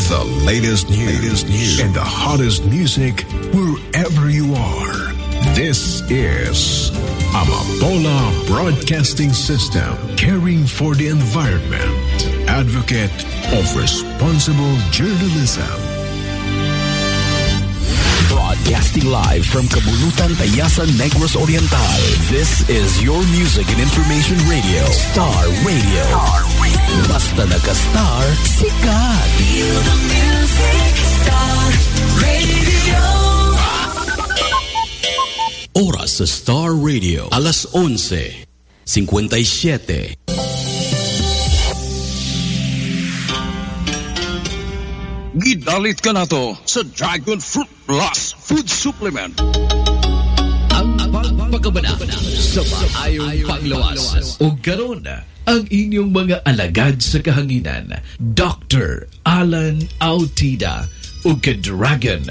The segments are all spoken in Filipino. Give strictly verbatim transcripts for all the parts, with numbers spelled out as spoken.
The latest news, latest news and the hottest music wherever you are. This is Amapola Broadcasting System, caring for the environment, advocate of responsible journalism. Broadcasting live from Kabulutan, Tayasan, Negros Oriental. This is your music and information radio, Star Radio. Star Radio. Basta naka-star, sikat. Feel the music, Star Radio. Oras sa Star Radio, alas onse, fifty-seven. Gidalit ka na to sa Dragon Fruit Plus Food Supplement. Ang pagpagabana sa maayong panglawas. O karon ang inyong mga alagad sa kahanginan, Doctor Alan Autida o ka-Dragon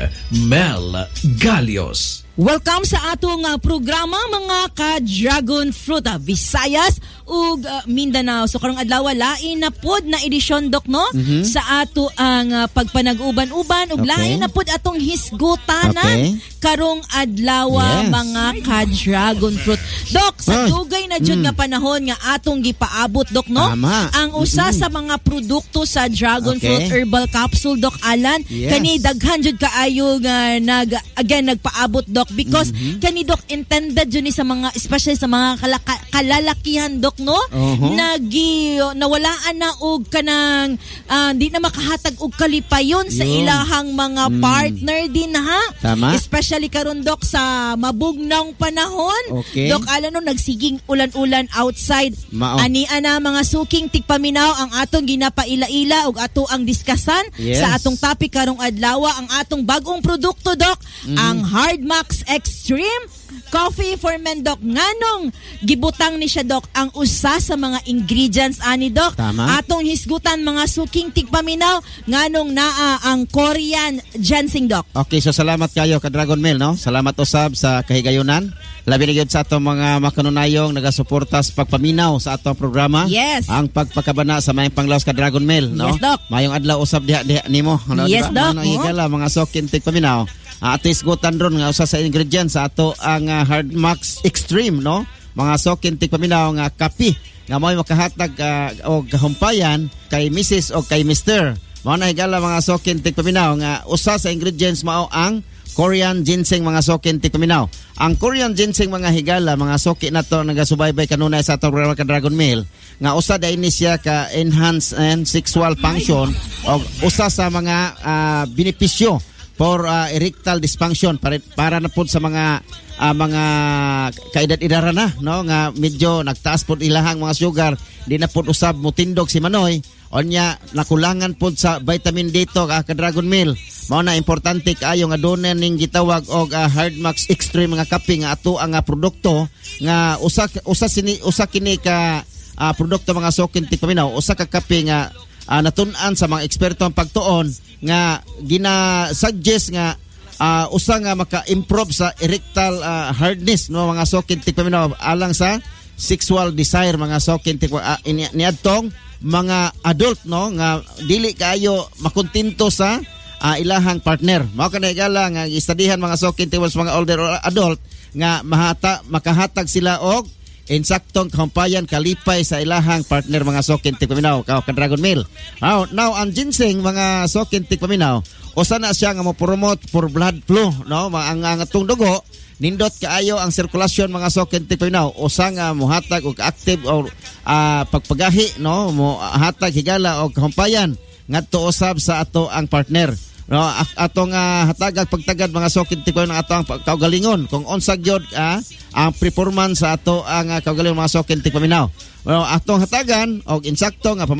Mel Galios. Welcome sa atong uh, programa mga ka-Dragon Fruit uh, Visayas ug uh, Mindanao. So karong adlaw lain na pod na edisyon dok no mm-hmm. sa ato ang uh, pagpanag-uban-uban ug okay. lain na pod atong hisgutanan okay. karong adlaw yes. mga ka-Dragon Fruit. Dok, sa dugay na jud mm. nga panahon nga atong gipaabot dok no Tama. ang usa mm-hmm. sa mga produkto sa Dragon okay. Fruit Herbal Capsule dok Alan yes. kani daghan jud kaayo nga nag again nagpaabot dok because mm-hmm. kani dok intended jud ni sa mga especially sa mga kalaka- kalalakihan dok no uh-huh. nagi nawalaan na og kanang uh, di na makahatag og kalipayon sa Yun. ilahang mga mm. partner din ha Tama. especially karon dok sa mabugnang panahon okay. dok alam no nagsiging ulan-ulan outside Mao. ani ana mga suking tigpaminaw ang atong ginapaila-ila og ato ang diskasan yes. sa atong topic karong adlaw ang atong bagong produkto dok mm. ang Hardmax Extreme Coffee for Men dok nganong gibutang ni siya dok ang usa sa mga ingredients ani dok Tama. atong hisgutan mga suking tigpaminaw nganong naa ang Korean ginseng dok. Okay, so salamat kayo ka Dragon Mail no. Salamat usab sa kahigayunan. Labi na gyud sa atong mga makanunayong nagasuporta sa pagpaminaw sa atong programa. Yes. Ang pagpakabana sa mayong panglawas ka Dragon Mail no. Yes, dok. Mayong adlaw usab diha diha nimo no. Yes, diba? dok. Ano higala mga suking tigpaminaw. Ato isgutan ron nga usa sa ingredients sa ato ang uh, Hardmax Extreme no mga sokin tigpaminaw nga kape nga mo'y makahatag uh, og humpayan kay Missus o kay Mister mao na higala mga sokin tigpaminaw nga usa sa ingredients mao ang Korean ginseng mga sokin tigpaminaw. Ang Korean ginseng mga higala mga soki nato nagasubaybay kanunay sa atong programa ka Dragon Mail nga usa da ini siya ka enhance and sexual function o usa sa mga uh, benepisyo for uh, erectile dysfunction para, para na po sa mga uh, mga kaedad-edara na no nga medyo nagtaas po ilahang mga sugar di na po usab mutindog si Manoy onya nakulangan po sa vitamin D to uh, ka Dragon Mail mao na importante kaayo nga donen ning gitawag og uh, Hardmax Extreme nga kape nga ato ang uh, produkto nga usa usa sini usa kini ka uh, produkto mga sokin tigpaminaw usa ka kape nga uh, natun-an sa mga eksperto ang pagtuon nga gina-suggest nga uh, usa nga maka-improve sa erectile uh, hardness no mga sokin tigpaminaw alang sa sexual desire mga sokin tigpaminaw uh, niadtong mga adult no nga dili kaayo makontento sa uh, ilahang partner mao kanay gala nga istadihan mga sokin tigpaminaw sa mga older or adult nga mahata makahatag sila og insaktong kahumpayan kalipay sa ilahang partner mga sokin tigpaminaw ka Dragon Mail. Now, now ang ginseng mga sokin tigpaminaw usa na siya nga mo promote for blood flow no ang ang atong dugo nindot kaayo ang sirkulasyon mga sokin tigpaminaw usa nga mohatag og active or uh, pagpagahi no mo hatag higala og kahumpayan ngadto usab sa ato ang partner. No, atong uh, hatagag pagtagad mga sokin tipo ng ato ang kaugalingon kung unsa gyud uh, ang performance sa ato ang uh, kaugalingon mga sokin tipo minaw. Well, atong hatagan og insakto nga